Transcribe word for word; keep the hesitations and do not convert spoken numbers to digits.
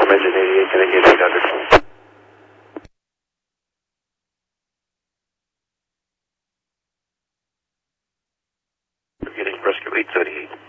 Farm engine eighty-eight, can I get eight hundred? Getting rescue eight thirty-eight.